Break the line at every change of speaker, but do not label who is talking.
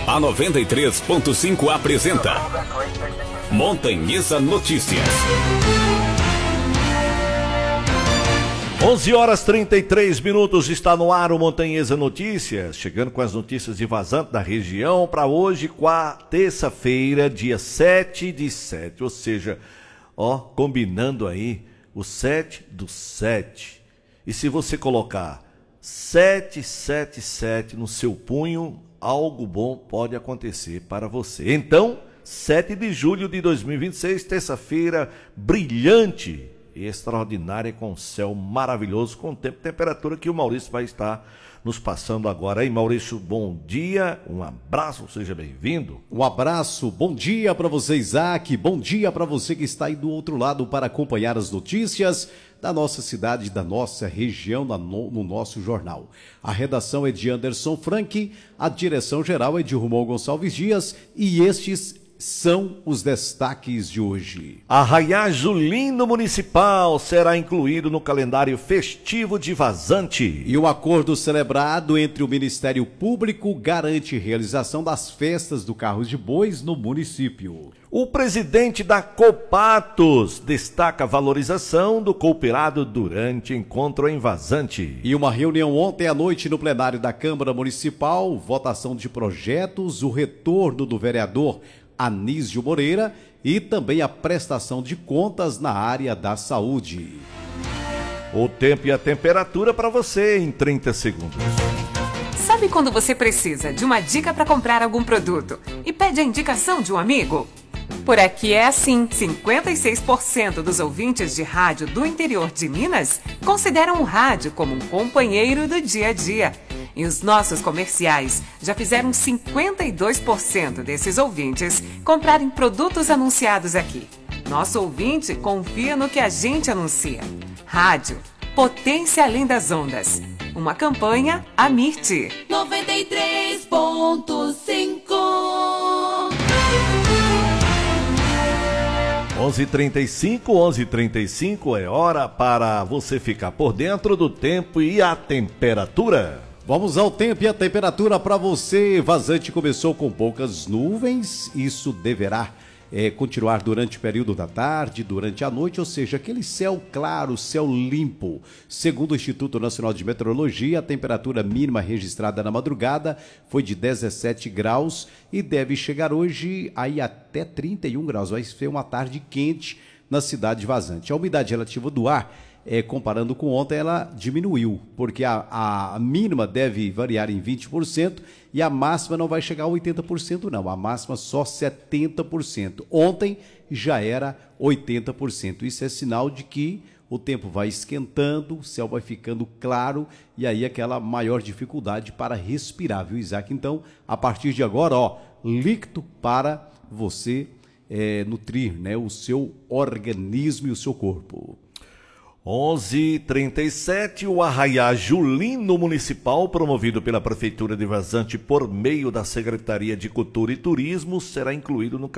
A 93.5 apresenta Montanhesa Notícias.
11h33, está no ar o Montanhesa Notícias, chegando com as notícias de vazante da região para hoje, terça-feira, dia 7/7, ou seja, combinando aí o 7/7. E se você colocar 777 no seu punho, algo bom pode acontecer para você. Então, 7 de julho de 2026, terça-feira, brilhante e extraordinária, com céu maravilhoso, com tempo e temperatura que o Maurício vai estar nos passando agora. Aí, Maurício, bom dia, um abraço, seja bem-vindo.
Um abraço, bom dia para você, Isaac, bom dia para você que está aí do outro lado para acompanhar as notícias da nossa cidade, da nossa região, no nosso jornal. A redação é de Anderson Frank, a direção geral é de Romão Gonçalves Dias e estes são os destaques de hoje.
Arraiá Julino Municipal será incluído no calendário festivo de Vazante.
E um acordo celebrado entre o Ministério Público garante realização das festas do Carros de Bois no município.
O presidente da Copatos destaca a valorização do cooperado durante encontro em Vazante.
E uma reunião ontem à noite no plenário da Câmara Municipal, votação de projetos, o retorno do vereador Anísio Moreira e também a prestação de contas na área da saúde.
O tempo e a temperatura para você em 30 segundos.
Sabe quando você precisa de uma dica para comprar algum produto e pede a indicação de um amigo? Por aqui é assim, 56% dos ouvintes de rádio do interior de Minas consideram o rádio como um companheiro do dia a dia. E os nossos comerciais já fizeram 52% desses ouvintes comprarem produtos anunciados aqui. Nosso ouvinte confia no que a gente anuncia. Rádio, potência além das ondas. Uma campanha Amirte.
93.5
11h35 é hora para você ficar por dentro do tempo e a temperatura.
Vamos ao tempo e a temperatura para você. Vazante começou com poucas nuvens, isso deverá continuar durante o período da tarde, durante a noite, ou seja, aquele céu claro, céu limpo. Segundo o Instituto Nacional de Meteorologia, a temperatura mínima registrada na madrugada foi de 17 graus e deve chegar hoje aí até 31 graus. Vai ser uma tarde quente na cidade de Vazante. A umidade relativa do ar, comparando com ontem, ela diminuiu, porque a mínima deve variar em 20% e a máxima não vai chegar a 80% não, a máxima só 70%. Ontem já era 80%. Isso é sinal de que o tempo vai esquentando, o céu vai ficando claro e aí aquela maior dificuldade para respirar, viu, Isaac? Então, a partir de agora, líquido para você nutrir, né, o seu organismo e o seu corpo.
11h37, o Arraiá Julino Municipal, promovido pela Prefeitura de Vazante por meio da Secretaria de Cultura e Turismo, será incluído no